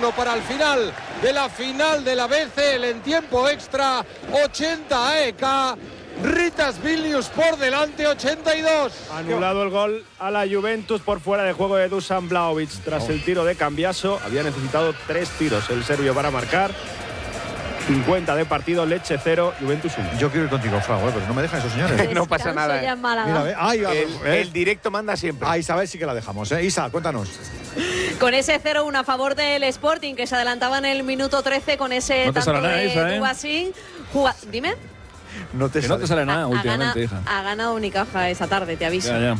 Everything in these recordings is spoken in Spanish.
0 para el final de la BCL en tiempo extra. 80 AEK. Ritas Vilnius por delante, 82. Anulado el gol a la Juventus por fuera de juego de Dusan Vlahovic. Tras el tiro de Cambiaso, había necesitado 3 tiros el serbio para marcar. 50 de partido, Lecce 0, Juventus 1. Yo quiero ir contigo, Frau, pero no me dejan esos señores. No pasa nada. Mira, el directo manda siempre. A Isabel sí que la dejamos, Isa, cuéntanos. Con ese 0-1 a favor del Sporting, que se adelantaba en el minuto 13 con ese tanto de Dubasín. Dime. No te sale nada últimamente, hija. Ha ganado Unicaja esa tarde, te aviso. Ya.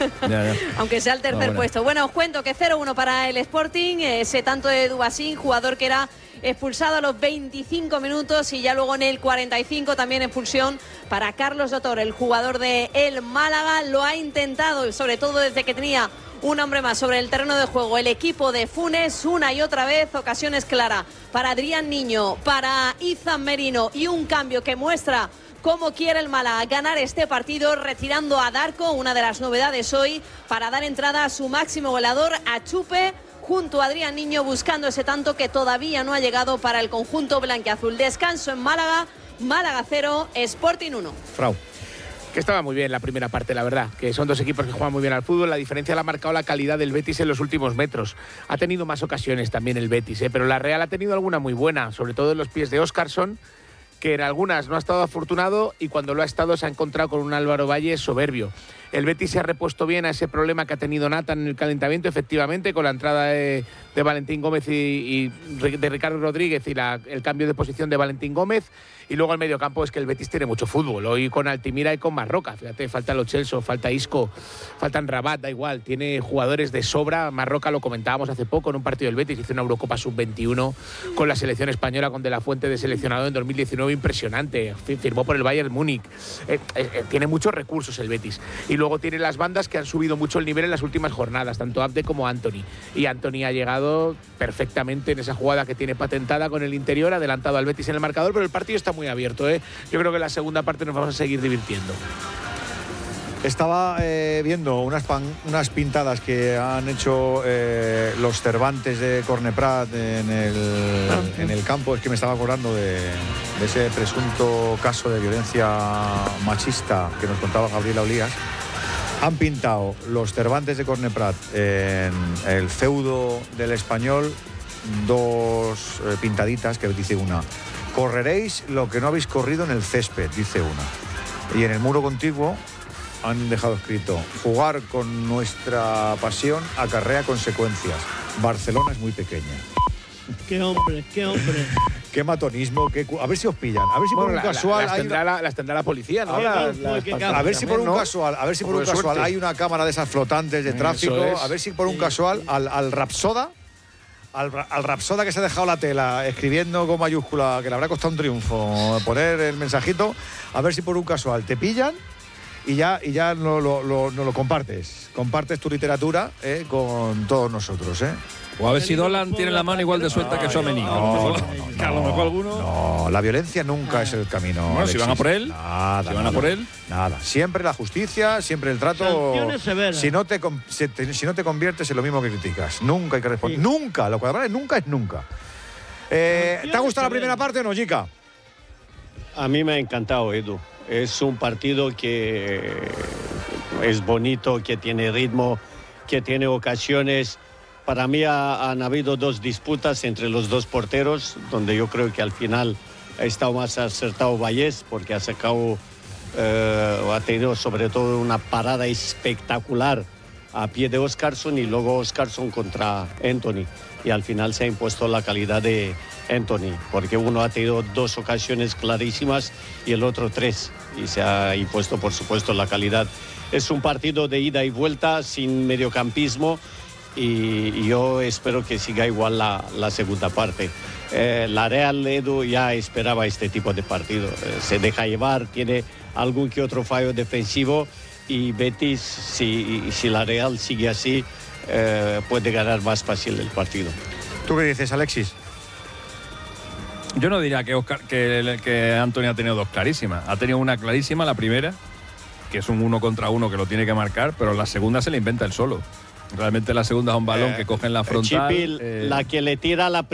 Aunque sea el tercer puesto. Bueno, os cuento que 0-1 para el Sporting, ese tanto de Dubasín, jugador que era expulsado a los 25 minutos y ya luego en el 45 también expulsión para Carlos Dotor, el jugador de el Málaga. Lo ha intentado, sobre todo desde que tenía un hombre más sobre el terreno de juego, el equipo de Funes, una y otra vez, ocasiones claras para Adrián Niño, para Izan Merino y un cambio que muestra cómo quiere el Málaga ganar este partido, retirando a Darko, una de las novedades hoy, para dar entrada a su máximo goleador, a Chupe, junto a Adrián Niño, buscando ese tanto que todavía no ha llegado para el conjunto blanquiazul. Descanso en Málaga, Málaga 0, Sporting 1. Frau. Que estaba muy bien la primera parte, la verdad, que son dos equipos que juegan muy bien al fútbol. La diferencia la ha marcado la calidad del Betis en los últimos metros. Ha tenido más ocasiones también el Betis, pero la Real ha tenido alguna muy buena, sobre todo en los pies de Óscarson, que en algunas no ha estado afortunado y cuando lo ha estado se ha encontrado con un Álvaro Valle soberbio. El Betis se ha repuesto bien a ese problema que ha tenido Nathan en el calentamiento, efectivamente, con la entrada de Valentín Gómez y de Ricardo Rodríguez y el cambio de posición de Valentín Gómez. Y luego el mediocampo es que el Betis tiene mucho fútbol. Hoy con Altimira y con Marroca. Fíjate, falta Lo Celso, falta Isco, faltan Rabat, da igual. Tiene jugadores de sobra. Marroca lo comentábamos hace poco en un partido del Betis. Hizo una Eurocopa Sub-21 con la selección española, con De La Fuente de seleccionado en 2019. Impresionante. Firmó por el Bayern Múnich. Tiene muchos recursos el Betis. Y luego tiene las bandas que han subido mucho el nivel en las últimas jornadas, tanto Abde como Anthony. Y Anthony ha llegado perfectamente en esa jugada que tiene patentada con el interior, adelantado al Betis en el marcador, pero el partido está muy abierto, Yo creo que en la segunda parte nos vamos a seguir divirtiendo. Estaba viendo unas pintadas que han hecho los Cervantes de Corneprat en el campo. Es que me estaba acordando de ese presunto caso de violencia machista que nos contaba Gabriela Olías. Han pintado los Cervantes de Corneprat en el feudo del Español dos pintaditas que dice una: correréis lo que no habéis corrido en el césped, dice una. Y en el muro contiguo han dejado escrito: jugar con nuestra pasión acarrea consecuencias. Barcelona es muy pequeña. Qué hombre. Qué matonismo, a ver si os pillan. A ver si por un casual las tendrá la policía, ¿no? A ver si por un casual hay una cámara de esas flotantes de tráfico. A ver si por un casual al Rapsoda. Al Rapsoda que se ha dejado la tela escribiendo con mayúscula, que le habrá costado un triunfo poner el mensajito, a ver si por un casual te pillan y ya no lo compartes tu literatura con todos nosotros. O a ver si Dolan tiene la mano igual de suelta que Tchouaméni. No, a lo mejor alguno. No, la violencia nunca es el camino. Bueno, Alexis. si van a por él. Nada. Siempre la justicia, siempre el trato. Sanciones severas. Si no te conviertes en lo mismo que criticas. Nunca hay que responder. Sí. Nunca. Lo que vale nunca es nunca. ¿Te ha gustado la primera parte o no, Jica? A mí me ha encantado, Edu. Es un partido que es bonito, que tiene ritmo, que tiene ocasiones. Para mí han habido dos disputas entre los dos porteros, donde yo creo que al final ha estado más acertado Vallés, porque ha sacado, ha tenido sobre todo una parada espectacular a pie de Óscarson y luego Óscarson contra Anthony. Y al final se ha impuesto la calidad de Anthony, porque uno ha tenido dos ocasiones clarísimas y el otro tres. Y se ha impuesto, por supuesto, la calidad. Es un partido de ida y vuelta, sin mediocampismo. Y yo espero que siga igual la segunda parte. La Real, Edu, ya esperaba este tipo de partido. Se deja llevar, tiene algún que otro fallo defensivo y Betis, si la Real sigue así, puede ganar más fácil el partido. ¿Tú qué dices, Alexis? Yo no diría que Anthony ha tenido dos clarísimas. Ha tenido una clarísima, la primera, que es un 1 contra 1 que lo tiene que marcar, pero la segunda se le inventa él solo. Realmente la segunda es un balón que coge en la frontal. Chipi, la que le tira la